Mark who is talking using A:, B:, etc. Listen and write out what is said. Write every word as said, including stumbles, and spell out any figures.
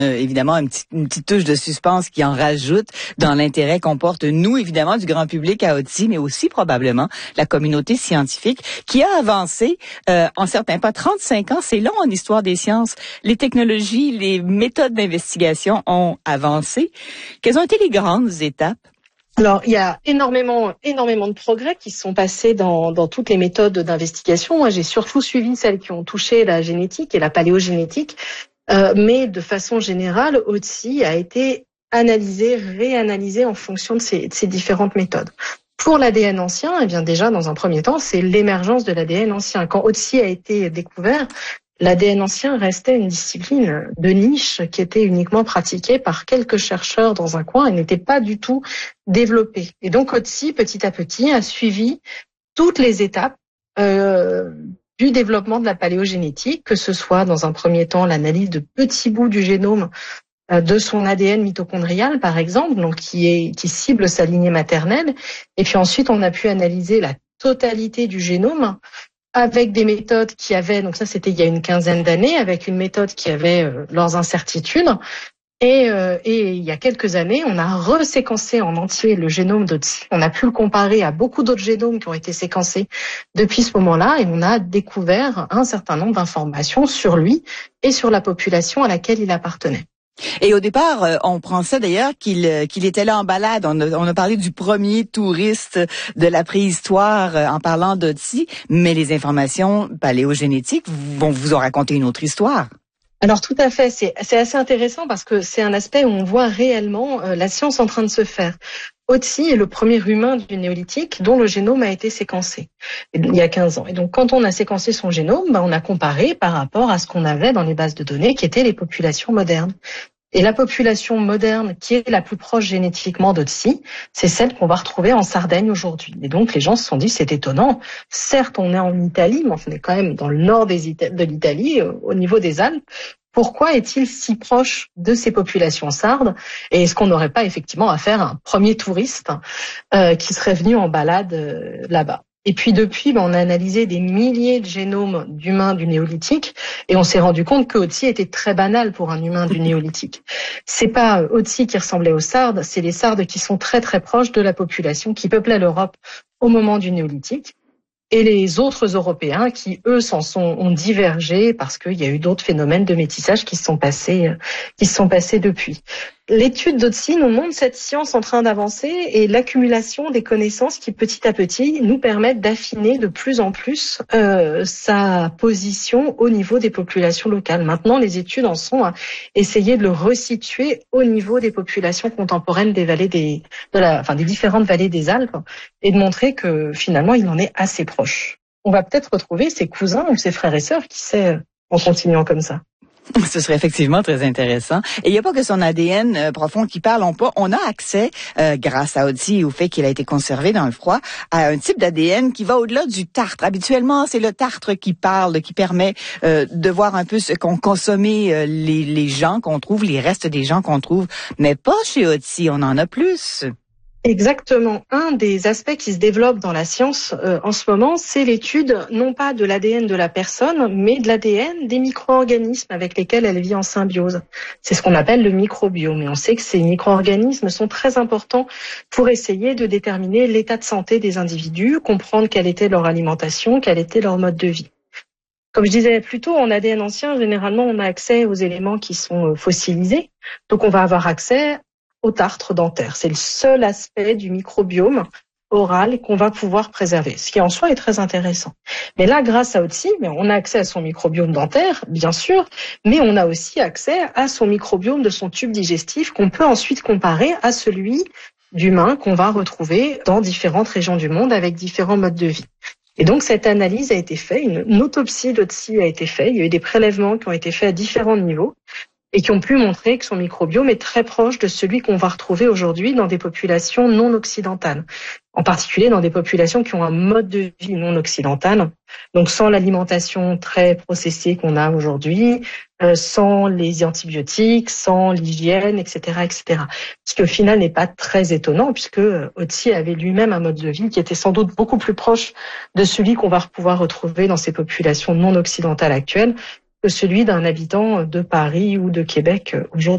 A: Euh, évidemment, une petite, une petite touche de suspense qui en rajoute dans l'intérêt qu'on porte, nous, évidemment, du grand public à Otzi, mais aussi probablement la communauté scientifique qui a avancé euh, en certains pas. trente-cinq ans, c'est long en histoire des sciences. Les technologies, les méthodes d'investigation ont avancé. Quelles ont été les grandes étapes?
B: Alors, il y a énormément, énormément de progrès qui se sont passés dans, dans toutes les méthodes d'investigation. Moi, j'ai surtout suivi celles qui ont touché la génétique et la paléogénétique. Euh, mais de façon générale, Otzi a été analysé, réanalysé en fonction de ces, de ces différentes méthodes. Pour l'A D N ancien, eh bien déjà, dans un premier temps, c'est l'émergence de l'A D N ancien. Quand Otzi a été découvert, l'A D N ancien restait une discipline de niche qui était uniquement pratiquée par quelques chercheurs dans un coin et n'était pas du tout développée. Et donc Otzi, petit à petit, a suivi toutes les étapes euh, du développement de la paléogénétique, que ce soit dans un premier temps l'analyse de petits bouts du génome de son A D N mitochondrial, par exemple, donc qui est qui cible sa lignée maternelle, et puis ensuite on a pu analyser la totalité du génome avec des méthodes qui avaient, donc ça c'était il y a une quinzaine d'années, avec une méthode qui avait euh, leurs incertitudes. Et, euh, et il y a quelques années, on a reséquencé en entier le génome d'Otzi. On a pu le comparer à beaucoup d'autres génomes qui ont été séquencés depuis ce moment-là, et on a découvert un certain nombre d'informations sur lui et sur la population à laquelle il appartenait.
A: Et au départ, on pensait d'ailleurs qu'il qu'il était là en balade. On a, on a parlé du premier touriste de la préhistoire en parlant d'Otzi, mais les informations paléogénétiques vont vous en raconter une autre histoire.
B: Alors tout à fait, c'est c'est assez intéressant parce que c'est un aspect où on voit réellement euh, la science en train de se faire. Otzi est le premier humain du néolithique dont le génome a été séquencé il y a quinze ans. Et donc quand on a séquencé son génome, bah, on a comparé par rapport à ce qu'on avait dans les bases de données qui étaient les populations modernes. Et la population moderne qui est la plus proche génétiquement d'Otzi, c'est celle qu'on va retrouver en Sardaigne aujourd'hui. Et donc les gens se sont dit c'est étonnant. Certes, on est en Italie, mais on est quand même dans le nord des Ita- de l'Italie, au niveau des Alpes. Pourquoi est-il si proche de ces populations sardes? Et est-ce qu'on n'aurait pas effectivement affaire à un premier touriste euh, qui serait venu en balade euh, là-bas? Et puis depuis, ben, on a analysé des milliers de génomes d'humains du néolithique et on s'est rendu compte que Otzi était très banal pour un humain du néolithique. C'est pas Otzi qui ressemblait aux Sardes, c'est les Sardes qui sont très très proches de la population qui peuplait l'Europe au moment du néolithique. Et les autres Européens qui, eux, s'en sont ont divergé parce qu'il y a eu d'autres phénomènes de métissage qui se sont passés, qui se sont passés depuis. L'étude d'Otzi nous montre cette science en train d'avancer et l'accumulation des connaissances qui, petit à petit, nous permettent d'affiner de plus en plus euh, sa position au niveau des populations locales. Maintenant, les études en sont à essayer de le resituer au niveau des populations contemporaines des vallées des, de la, enfin des différentes vallées des Alpes et de montrer que finalement, il en est assez proche. On va peut-être retrouver ses cousins ou ses frères et sœurs, qui sait, en continuant comme ça.
A: Ce serait effectivement très intéressant. Et il n'y a pas que son A D N euh, profond qui parle, on, pas, on a accès, euh, grâce à Otzi et au fait qu'il a été conservé dans le froid, à un type d'A D N qui va au-delà du tartre. Habituellement, c'est le tartre qui parle, qui permet euh, de voir un peu ce qu'ont consommé euh, les, les gens qu'on trouve, les restes des gens qu'on trouve. Mais pas chez Otzi, on en a plus.
B: Exactement. Un des aspects qui se développe dans la science euh, en ce moment, c'est l'étude non pas de l'A D N de la personne, mais de l'A D N des micro-organismes avec lesquels elle vit en symbiose. C'est ce qu'on appelle le microbiome. Et on sait que ces micro-organismes sont très importants pour essayer de déterminer l'état de santé des individus, comprendre quelle était leur alimentation, quel était leur mode de vie. Comme je disais plus tôt, en A D N ancien, généralement, on a accès aux éléments qui sont fossilisés. Donc, on va avoir accès au tartre dentaire. C'est le seul aspect du microbiome oral qu'on va pouvoir préserver, ce qui en soi est très intéressant. Mais là, grâce à Otzi, on a accès à son microbiome dentaire, bien sûr, mais on a aussi accès à son microbiome de son tube digestif qu'on peut ensuite comparer à celui d'humain qu'on va retrouver dans différentes régions du monde avec différents modes de vie. Et donc, cette analyse a été faite, une, une autopsie d'Otzi a été faite, il y a eu des prélèvements qui ont été faits à différents niveaux, et qui ont pu montrer que son microbiome est très proche de celui qu'on va retrouver aujourd'hui dans des populations non occidentales, en particulier dans des populations qui ont un mode de vie non occidental, donc sans l'alimentation très processée qu'on a aujourd'hui, euh, sans les antibiotiques, sans l'hygiène, et cetera, et cetera. Ce qui au final n'est pas très étonnant puisque Otzi avait lui-même un mode de vie qui était sans doute beaucoup plus proche de celui qu'on va pouvoir retrouver dans ces populations non occidentales actuelles que celui d'un habitant de Paris ou de Québec aujourd'hui.